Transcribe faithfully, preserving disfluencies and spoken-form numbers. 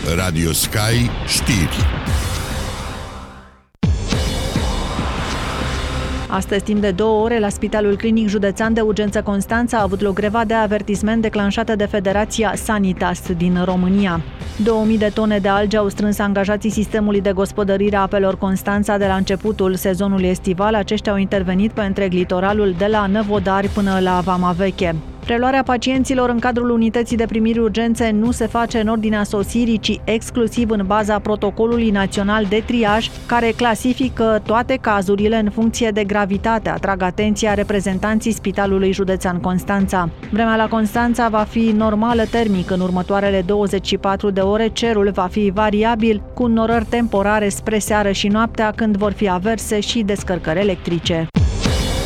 Radio Sky Știri. Astăzi, timp de două ore, la Spitalul Clinic Județean de Urgență Constanța a avut loc greva de avertisment declanșată de Federația Sanitas din România. două mii de tone de alge au strâns angajații sistemului de gospodărire a apelor Constanța de la începutul sezonului estival. Aceștia au intervenit pe întreg litoralul, de la Năvodari până la Vama Veche. Preluarea pacienților în cadrul unității de primiri urgențe nu se face în ordinea sosirii, ci exclusiv în baza protocolului național de triaj, care clasifică toate cazurile în funcție de gravitate, atrag atenția reprezentanții Spitalului Județean Constanța. Vremea la Constanța va fi normală termic în următoarele douăzeci și patru de ore, cerul va fi variabil, cu norări temporare spre seară și noaptea, când vor fi averse și descărcări electrice.